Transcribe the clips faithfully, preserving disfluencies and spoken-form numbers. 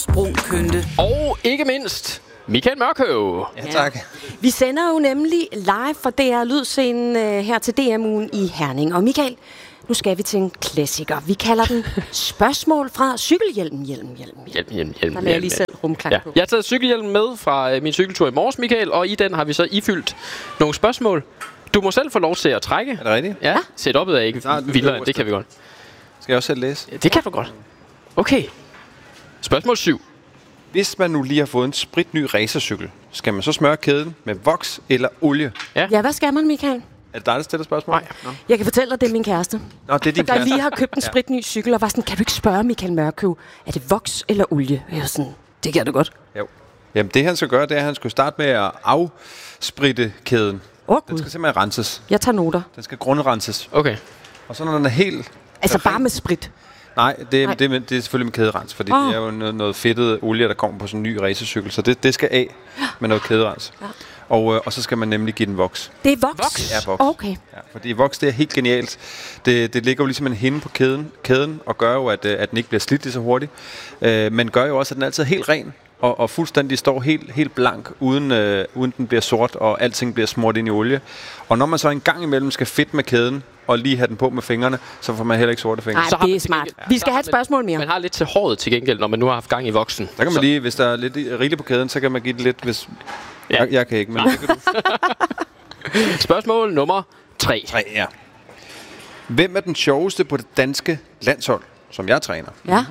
Sprungkynde. Og ikke mindst, Michael Mørkøv. Ja, tak. Vi sender jo nemlig live fra D R Lydscenen øh, her til D M-ugen i Herning. Og Michael, nu skal vi til en klassiker. Vi kalder den spørgsmål fra cykelhjelmen. Hjelm, hjelm, Hjelm, hjelm, hjelm. Der lader jeg lige selv rumklang ja. på. Jeg har taget cykelhjelmen med fra øh, min cykeltur i morges, Michael, og i den har vi så ifyldt nogle spørgsmål. Du må selv få lov til at trække. Er det rigtigt? Ja, setup'et er ikke vildere, det kan vi godt. Skal jeg også selv læse? Ja, det kan du godt. Okay. Spørgsmål syv. Hvis man nu lige har fået en spritny racercykel, skal man så smøre kæden med voks eller olie? Ja, hvad skal man, Michael? Er det dig, der stiller spørgsmål? Nej. Nå. Jeg kan fortælle dig, det er min kæreste. Nå, det er din Der kæreste. lige har købt en spritny cykel, og var sådan, kan du ikke spørge Michael Mørkøv, er det voks eller olie? Jeg var sådan, det kan du godt. Jo. Jamen, det han skal gøre, det er, at han skal starte med at afspritte kæden. Åh, Den Gud. skal simpelthen renses. Jeg tager noter. Den skal grundrenses. Okay. Og så når den er helt... Altså perfekt- bare med sprit. Nej, det, Nej. det, det, det er selvfølgelig med kæderens, fordi Åh. oh. det er jo noget, noget fedtet olie, der kommer på sådan en ny racercykel. Så det, det skal af med noget kæderens. Ja. Og, øh, og så skal man nemlig give den voks. Det er voks? Voks? Ja, voks. Okay. Ja, fordi voks, det er helt genialt. Det, det ligger jo ligesom en hinde på kæden, kæden og gør jo, at, øh, at den ikke bliver slidt lige så hurtigt. Øh, men gør jo også, at den altid er helt ren og, og fuldstændig står helt, helt blank, uden, øh, uden den bliver sort, og alting bliver smurt ind i olie. Og når man så en gang imellem skal fedt med kæden, og lige have den på med fingrene, så får man heller ikke sorte fingre. Nej, Så har det man er til smart. gengæld- Vi så skal har have et man- spørgsmål mere. Man har lidt til håret til gengæld, når man nu har haft gang i voksen. Så kan man lige, hvis der er lidt i- rigeligt på kæden, så kan man give det lidt, hvis... Ja. Jeg, jeg kan ikke, men det kan du. Spørgsmål nummer tre. Tre, ja. Hvem er den sjoveste på det danske landshold, som jeg træner? Ja.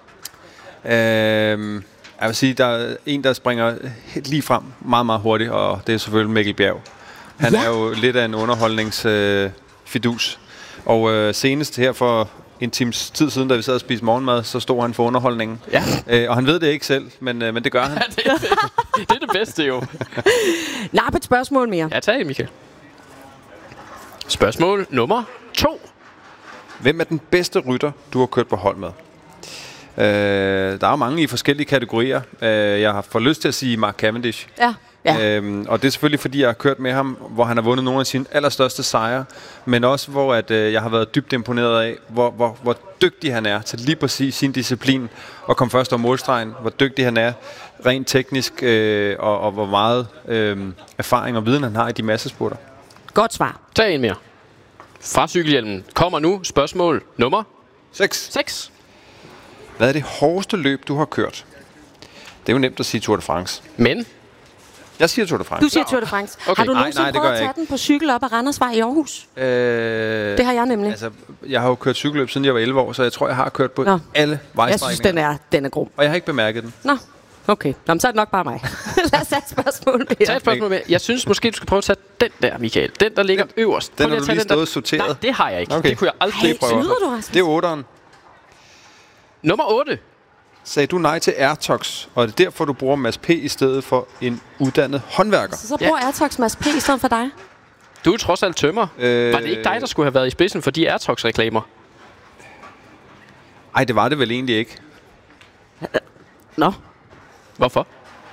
Øhm, jeg vil sige, der er en, der springer helt lige frem meget, meget hurtigt, og det er selvfølgelig Mikkel Bjerg. Han Ja. er jo lidt af en underholdningsfidus. Øh, fidus. og øh, senest her for en times tid siden, da vi sad og spiste morgenmad, så stod han for underholdningen. Ja. Øh, og han ved det ikke selv, men, øh, men det gør han. det, er det. det er det bedste jo. Nap et spørgsmål mere. Ja, tag, Michael. Spørgsmål nummer to. Hvem er den bedste rytter, du har kørt på hold med? Øh, der er jo mange i forskellige kategorier. Øh, jeg har fået lyst til at sige Mark Cavendish. Ja. Ja. Øhm, og det er selvfølgelig, fordi jeg har kørt med ham, hvor han har vundet nogle af sine allerstørste sejre, men også hvor at, øh, jeg har været dybt imponeret af, hvor, hvor, hvor dygtig han er til lige præcis sin disciplin og komme først over målstregen, hvor dygtig han er rent teknisk, øh, og, og hvor meget øh, erfaring og viden han har i de massespurter. Godt svar. Tag en mere. Fra cykelhjelmen kommer nu spørgsmål nummer seks. seks. Hvad er det hårdeste løb, du har kørt? Det er jo nemt at sige Tour de France. Men Jeg siger Tour de France. Du siger Tour de France. Okay. Har du Nej, nogensinde nej, det prøvet gør at jeg tage den på cykel op ad Randersvej i Aarhus? Øh, Det har jeg nemlig. Altså, jeg har jo kørt cykelløb, siden jeg var elleve år, så jeg tror, jeg har kørt på Nå. alle vejstrækninger. Jeg synes, den er, den er grum. Og jeg har ikke bemærket den. Nå, okay. Nå, men så er det nok bare mig. Lad os tage et spørgsmål mere. tag et spørgsmål med. Jeg synes måske, du skal prøve at tage den der, Michael. Den, der ligger Den- øverst. den Prøv har at du tage lige den der- stået og sorteret. Nej, det har jeg ikke. Okay. Det kunne jeg aldrig Hey, prøve. snyder du, Rasmus? Det er otteren. Nummer otte. Sagde du nej til Airtox, og er det derfor, du bruger Mads P. i stedet for en uddannet håndværker? Så, så bruger ja. Airtox Mads P. i stedet for dig. Du er trods alt tømmer. Øh, Var det ikke dig, der skulle have været i spidsen for de Airtox-reklamer? Nej, det var det vel egentlig ikke. Nå. Hvorfor?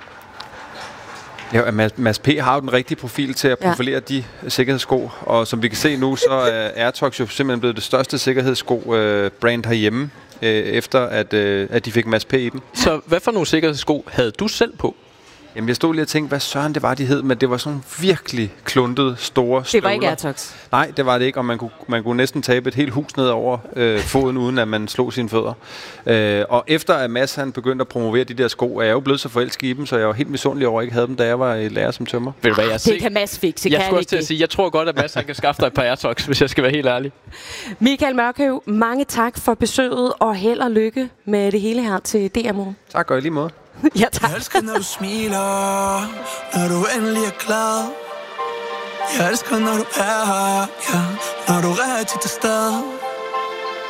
Ja, Mads, Mads P. har jo den rigtige profil til at Ja. profilere de sikkerhedssko, og som vi kan se nu, så er Airtox jo simpelthen blevet det største sikkerhedssko-brand herhjemme, øh, efter at, øh, at de fik Mads P. i dem. Så hvad for nogle sikkerhedssko havde du selv på? Jamen, jeg stod lige og tænkte, hvad søren det var, de hed, men det var sådan nogle virkelig kluntede, store Det var ikke støvler. Airtox. Nej, det var det ikke, og man kunne, man kunne næsten tabe et helt hus ned over øh, foden, uden at man slog sine fødder. Øh, og efter at Mads han begyndte at promovere de der sko, er jeg jo blevet så forelsket i dem, så jeg var helt misundelig over, at jeg ikke havde dem, da jeg var i lærer som tømmer. Ved du hvad, jeg er Det sikker- kan Mads fikse, Jeg kan skulle han også til ikke at sige, jeg tror godt, at Mads han kan skaffe dig et par Airtox, hvis jeg skal være helt ærlig. det? Michael Mørkøv, mange tak for besøget, og held og lykke med det hele her til D M-ugen. Tak, og i lige måde. Ja, tak. Jeg elsker, når du smiler, når du endelig er glad. Jeg elsker, når du er her, ja, når du er rigtig til stede.